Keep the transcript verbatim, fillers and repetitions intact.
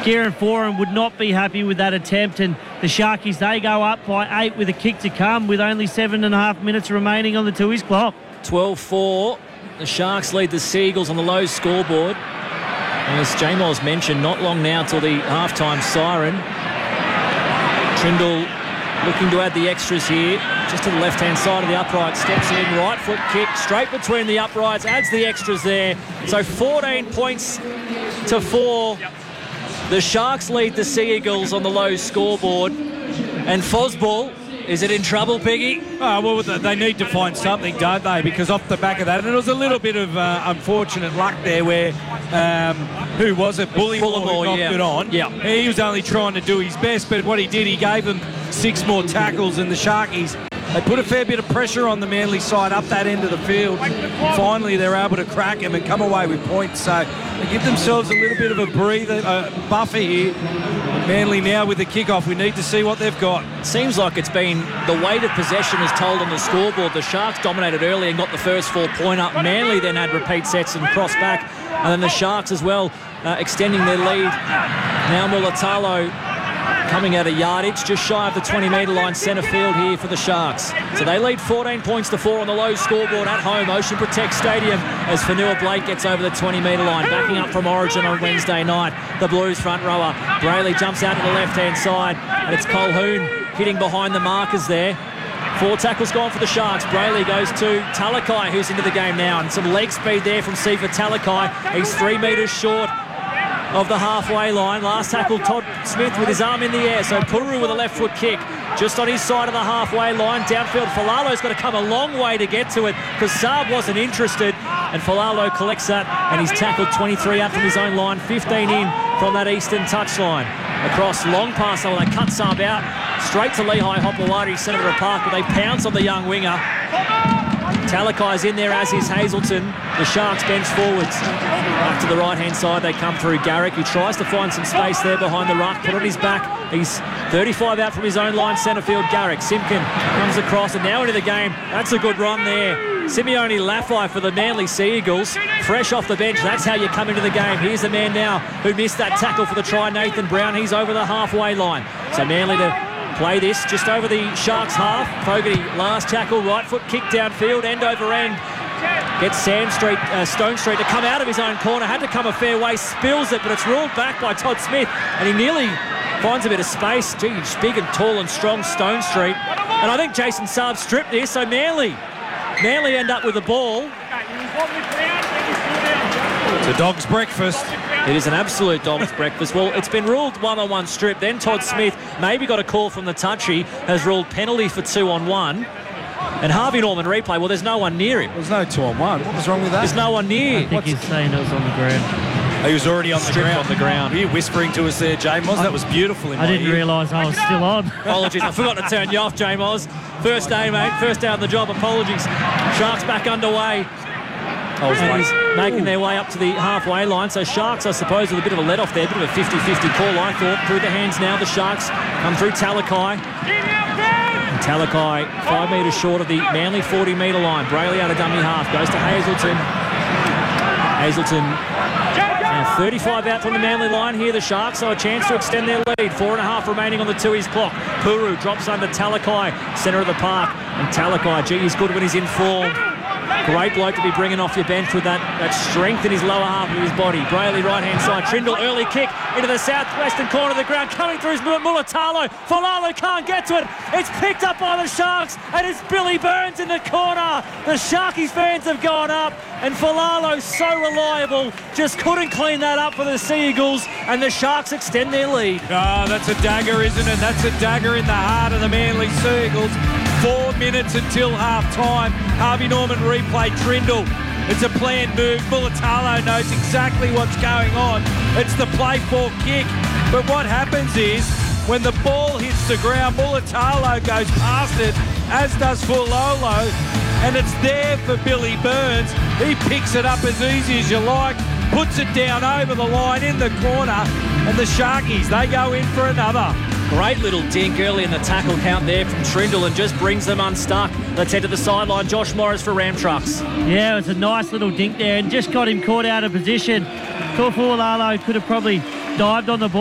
Kieran Foran would not be happy with that attempt, and the Sharkies, they go up by eight with a kick to come with only seven and a half minutes remaining on the Tooheys clock. twelve four. The Sharks lead the Seagulls on the low scoreboard. And as J-Moz mentioned, not long now till the halftime siren. Trindle looking to add the extras here. Just to the left-hand side of the upright. Steps in, right foot kick, straight between the uprights. Adds the extras there. So fourteen points to four. The Sharks lead the Seagulls on the low scoreboard. And Fosball, is it in trouble, Piggy? Oh, well, they need to find something, don't they? Because off the back of that, and it was a little bit of uh, unfortunate luck there where, um, who was it? Bullimore, who knocked yeah. it on. Yeah. He was only trying to do his best, but what he did, he gave them six more tackles, and the Sharkies, they put a fair bit of pressure on the Manly side up that end of the field. Finally, they're able to crack him and come away with points. So they give themselves a little bit of a breather, a buffer here. Manly now with the kickoff. We need to see what they've got. Seems like it's been the weight of possession is told on the scoreboard. The Sharks dominated early and got the first four point up. Manly then had repeat sets and cross back. And then the Sharks as well uh, extending their lead. Now Mulatalo coming out of yardage, just shy of the twenty metre line, centre field here for the Sharks. So they lead fourteen points to four on the low scoreboard at home, Ocean Protect Stadium, as Fanua Blake gets over the twenty metre line, backing up from Origin on Wednesday night. The Blues front rower, Brayley jumps out to the left-hand side, and it's Colquhoun hitting behind the markers there. Four tackles gone for the Sharks. Brayley goes to Talakai, who's into the game now, and some leg speed there from Sifa Talakai. He's three metres short of the halfway line. Last tackle, Todd Smith with his arm in the air. So Puru with a left foot kick just on his side of the halfway line. Downfield, Falalo's got to come a long way to get to it because Saab wasn't interested. And Falalo collects that, and he's tackled twenty-three out from his own line, fifteen in from that eastern touchline. Across, long pass, though, they cut Saab out. Straight to Lehigh Hopewadi, centre of the park, but they pounce on the young winger. Talakai's in there, as is Hazelton. The Sharks bench forwards. Back to the right-hand side, they come through. Garrick, who tries to find some space there behind the ruck, put on his back. He's thirty-five out from his own line, centre field. Garrick, Simpkin comes across, and now into the game. That's a good run there. Simeone Laffey for the Manly Seagulls, fresh off the bench. That's how you come into the game. Here's the man now who missed that tackle for the try, Nathan Brown. He's over the halfway line. So Manly to play this just over the Sharks half. Fogarty, last tackle, right foot kick downfield, end over end. Gets Sam Street, uh, Stone Street to come out of his own corner. Had to come a fair way, spills it, but it's ruled back by Todd Smith, and he nearly finds a bit of space. Gee, he's big and tall and strong, Stone Street. And I think Jason Saab stripped this, so Manly, Manly end up with the ball. It's a dog's breakfast. It is an absolute dog's breakfast. Well, it's been ruled one-on-one strip. Then Todd Smith maybe got a call from the touchy, has ruled penalty for two-on-one. And Harvey Norman replay, well, there's no one near him. There's no two-on-one. What was wrong with that? There's no one near. I think What's he's saying it was on the ground. He was already on the Stripped ground. on the ground. Were you whispering to us there, J-Moz? That was beautiful in I my didn't ear. realise I was still on. Apologies, I forgot to turn you off, J-Moz. First day, mate. First day on the job. Apologies. Sharks back underway. And he's making their way up to the halfway line. So Sharks, I suppose, with a bit of a let-off there, a bit of a fifty-fifty call, I thought. Through the hands now, the Sharks come through Talakai. And Talakai, five metres short of the Manly forty metre line. Brayley out of dummy half, goes to Hazelton. Hazelton now thirty-five out from the Manly line here. The Sharks have a chance to extend their lead. Four and a half remaining on the Tooheys clock. Puru drops under Talakai, centre of the park. And Talakai, gee, he's good when he's in form. Great bloke to be bringing off your bench with that, that strength in his lower half of his body. Brayley, right-hand side. Trindle, early kick into the southwestern corner of the ground. Coming through is Mulatalo. Falalo can't get to it. It's picked up by the Sharks, and it's Billy Burns in the corner. The Sharkies fans have gone up, and Falalo, so reliable, just couldn't clean that up for the Seagulls, and the Sharks extend their lead. Oh, that's a dagger, isn't it? That's a dagger in the heart of the Manly Seagulls. Four minutes until half-time. Harvey Norman replay Trindle. It's a planned move. Mulatalo knows exactly what's going on. It's the play-for kick. But what happens is, when the ball hits the ground, Mulatalo goes past it, as does Fulolo, and it's there for Billy Burns. He picks it up as easy as you like, puts it down over the line in the corner, and the Sharkies, they go in for another. Great little dink early in the tackle count there from Trindle and just brings them unstuck. Let's head to the sideline. Josh Morris for Ram Trucks. Yeah, it was a nice little dink there and just got him caught out of position. Fulalo could have probably dived on the ball.